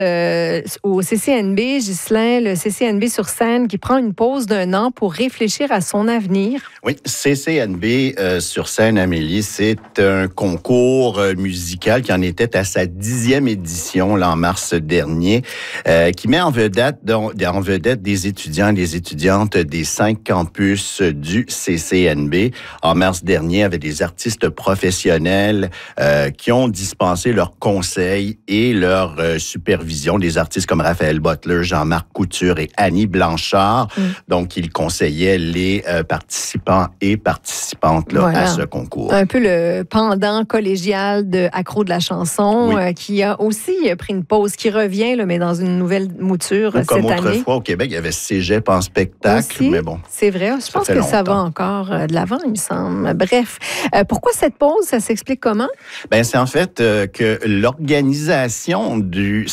au CCNB, Ghislain, le CCNB sur scène qui prend une pause d'1 an pour réfléchir à son avenir. Oui, CCNB sur scène, Amélie, c'est un concours musical qui en était à sa 10e édition là, en mars dernier, qui met en vedette des étudiants et des étudiantes des 5 campus du CCNB. En mars dernier, avec des artistes professionnels qui ont dispensé leurs conseils et leur supervision. Des artistes comme Raphaël Butler, Jean-Marc Couture et Annie Blanchard. Donc, ils conseillaient les participants et participantes là, à ce concours. Un peu le pendant collégial de Accro de la chanson, qui a aussi pris une pause, qui revient, là, mais dans une nouvelle mouture cette année. Comme autrefois, au Québec, il y avait Cégep en spectacle, aussi, mais bon. C'est vrai, je pense que ça va encore de l'avant, il me semble. Bref, pourquoi cette pause? Ça s'explique comment? Ben, c'est en fait que l'organisation du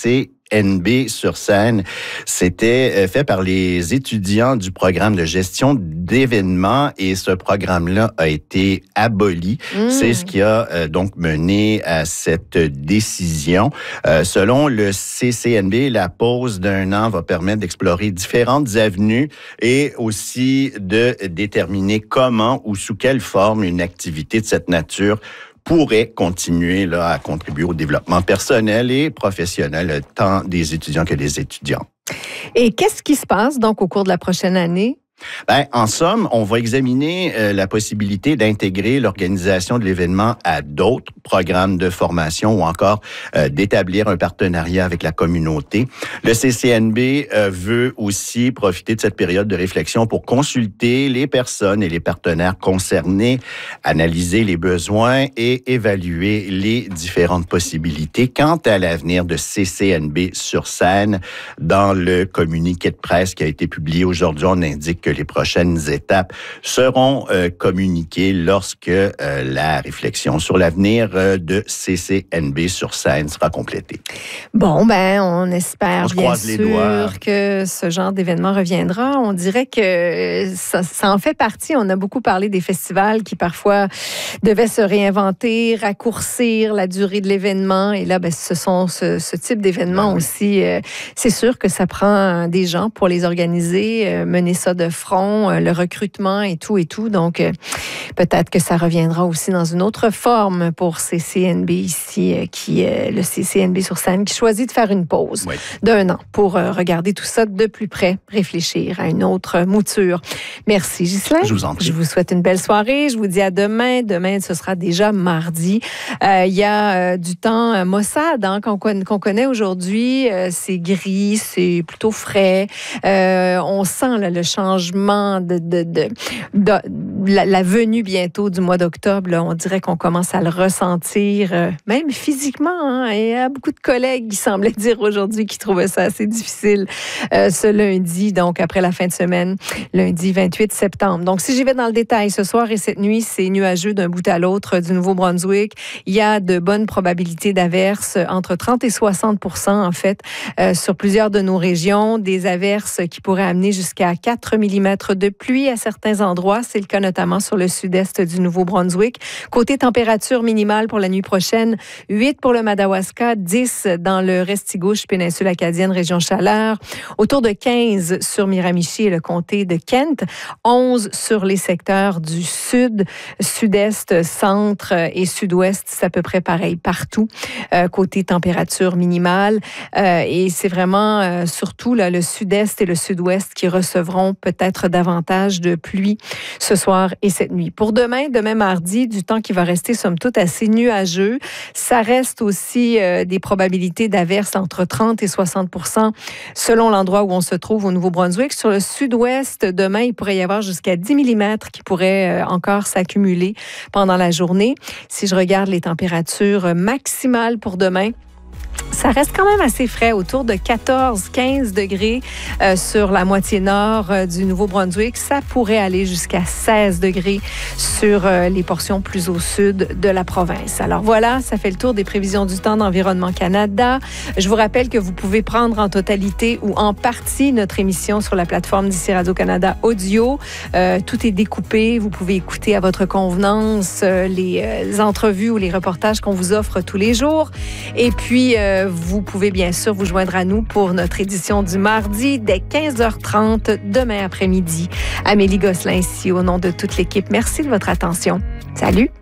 CCNB sur scène, c'était fait par les étudiants du programme de gestion d'événements et ce programme-là a été aboli. C'est ce qui a donc mené à cette décision. Selon le CCNB, la pause d'1 an va permettre d'explorer différentes avenues et aussi de déterminer comment ou sous quelle forme une activité de cette nature pourrait continuer là, à contribuer au développement personnel et professionnel, tant des étudiants que des étudiants. Et qu'est-ce qui se passe donc au cours de la prochaine année? Ben, en somme, on va examiner la possibilité d'intégrer l'organisation de l'événement à d'autres programmes de formation ou encore d'établir un partenariat avec la communauté. Le CCNB veut aussi profiter de cette période de réflexion pour consulter les personnes et les partenaires concernés, analyser les besoins et évaluer les différentes possibilités. Quant à l'avenir de CCNB sur scène, dans le communiqué de presse qui a été publié aujourd'hui, on indique que les prochaines étapes seront communiquées lorsque la réflexion sur l'avenir de CCNB sur scène sera complétée. Bon, ben, on espère bien sûr que ce genre d'événement reviendra. On dirait que ça en fait partie. On a beaucoup parlé des festivals qui parfois devaient se réinventer, raccourcir la durée de l'événement. Et là, ben, ce sont ce type d'événements aussi. C'est sûr que ça prend des gens pour les organiser, mener ça de front, le recrutement et tout. Donc, peut-être que ça reviendra aussi dans une autre forme pour CCNB ici, le CCNB sur scène, qui choisit de faire une pause d'1 an pour regarder tout ça de plus près, réfléchir à une autre mouture. Merci, Ghislain. Je vous en prie. Je vous souhaite une belle soirée. Je vous dis à demain. Demain, ce sera déjà mardi. Il y a du temps maussade qu'on connaît aujourd'hui. C'est gris, c'est plutôt frais. On sent là, le changement de la venue bientôt du mois d'octobre. Là, on dirait qu'on commence à le ressentir, même physiquement. Hein, et il y a beaucoup de collègues qui semblaient dire aujourd'hui qu'ils trouvaient ça assez difficile ce lundi, donc après la fin de semaine, lundi 28 septembre. Donc, si j'y vais dans le détail, ce soir et cette nuit, c'est nuageux d'un bout à l'autre du Nouveau-Brunswick. Il y a de bonnes probabilités d'averses, entre 30 et 60 % en fait, sur plusieurs de nos régions. Des averses qui pourraient amener jusqu'à 4 mm de pluie à certains endroits. C'est le cas notamment sur le sud-est du Nouveau-Brunswick. Côté température minimale pour la nuit prochaine, 8 pour le Madawaska, 10 dans le Restigouche, péninsule acadienne, région chaleur, autour de 15 sur Miramichi et le comté de Kent, 11 sur les secteurs du sud, sud-est, centre et sud-ouest. C'est à peu près pareil partout, côté température minimale. Et c'est vraiment surtout là, le sud-est et le sud-ouest qui recevront peut-être davantage de pluie ce soir et cette nuit. Pour demain mardi, du temps qui va rester somme toute assez nuageux. Ça reste aussi des probabilités d'averses entre 30 et 60 % selon l'endroit où on se trouve au Nouveau-Brunswick. Sur le sud-ouest, demain, il pourrait y avoir jusqu'à 10 mm qui pourraient encore s'accumuler pendant la journée. Si je regarde les températures maximales pour demain, ça reste quand même assez frais, autour de 14-15 degrés sur la moitié nord du Nouveau-Brunswick. Ça pourrait aller jusqu'à 16 degrés sur les portions plus au sud de la province. Alors voilà, ça fait le tour des prévisions du temps d'Environnement Canada. Je vous rappelle que vous pouvez prendre en totalité ou en partie notre émission sur la plateforme d'ici Radio-Canada Audio. Tout est découpé. Vous pouvez écouter à votre convenance les entrevues ou les reportages qu'on vous offre tous les jours. Et puis, vous pouvez bien sûr vous joindre à nous pour notre édition du mardi dès 15h30 demain après-midi. Amélie Gosselin ici au nom de toute l'équipe. Merci de votre attention. Salut!